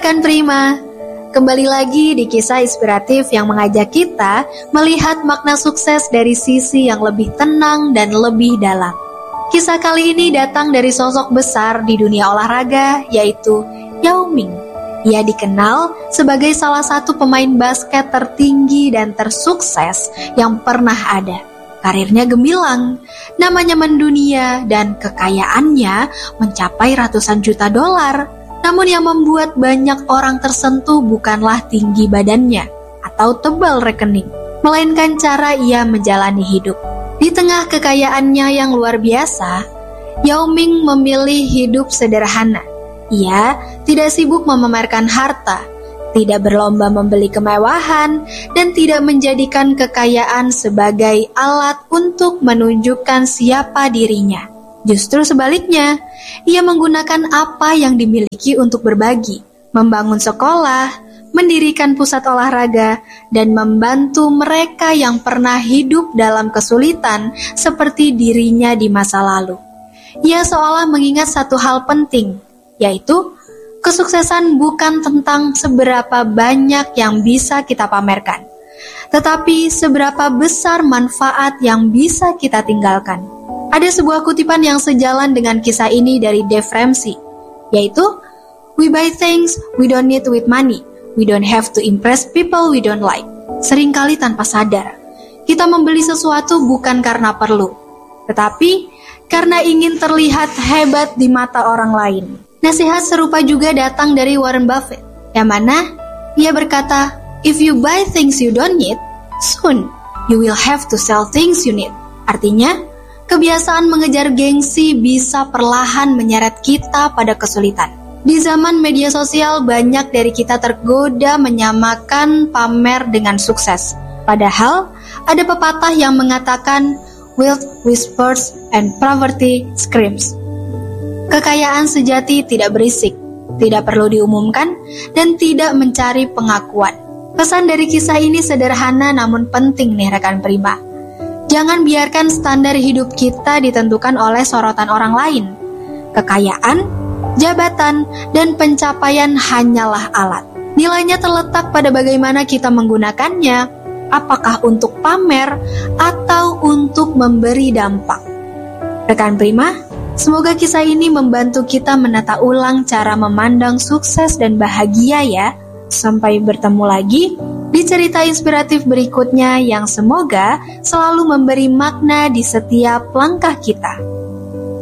rekan Prima, kembali lagi di kisah inspiratif yang mengajak kita melihat makna sukses dari sisi yang lebih tenang dan lebih dalam. Kisah kali ini datang dari sosok besar di dunia olahraga, yaitu Yao Ming. Ia dikenal sebagai salah satu pemain basket tertinggi dan tersukses yang pernah ada. Karirnya gemilang, namanya mendunia, dan kekayaannya mencapai ratusan juta dolar. Namun yang membuat banyak orang tersentuh bukanlah tinggi badannya atau tebal rekening, melainkan cara ia menjalani hidup. Di tengah kekayaannya yang luar biasa, Yao Ming memilih hidup sederhana. Ia tidak sibuk memamerkan harta, tidak berlomba membeli kemewahan, dan tidak menjadikan kekayaan sebagai alat untuk menunjukkan siapa dirinya. Justru sebaliknya, ia menggunakan apa yang dimiliki untuk berbagi, membangun sekolah, mendirikan pusat olahraga, dan membantu mereka yang pernah hidup dalam kesulitan seperti dirinya di masa lalu. Ia seolah mengingat satu hal penting, yaitu kesuksesan bukan tentang seberapa banyak yang bisa kita pamerkan, tetapi seberapa besar manfaat yang bisa kita tinggalkan. Ada sebuah kutipan yang sejalan dengan kisah ini dari Dave Ramsey, yaitu, "We buy things we don't need with money. We don't have to impress people we don't like." Seringkali tanpa sadar, kita membeli sesuatu bukan karena perlu, tetapi karena ingin terlihat hebat di mata orang lain. Nasihat serupa juga datang dari Warren Buffett, yang mana ia berkata, "If you buy things you don't need, soon you will have to sell things you need." Artinya, kebiasaan mengejar gengsi bisa perlahan menyeret kita pada kesulitan. Di zaman media sosial, banyak dari kita tergoda menyamakan pamer dengan sukses. Padahal, ada pepatah yang mengatakan, "Wealth whispers and poverty screams." Kekayaan sejati tidak berisik, tidak perlu diumumkan, dan tidak mencari pengakuan. Pesan dari kisah ini sederhana namun penting nih rekan Prima. Jangan biarkan standar hidup kita ditentukan oleh sorotan orang lain. Kekayaan, jabatan, dan pencapaian hanyalah alat. Nilainya terletak pada bagaimana kita menggunakannya, apakah untuk pamer atau untuk memberi dampak. Rekan Prima, semoga kisah ini membantu kita menata ulang cara memandang sukses dan bahagia ya. Sampai bertemu lagi di cerita inspiratif berikutnya yang semoga selalu memberi makna di setiap langkah kita.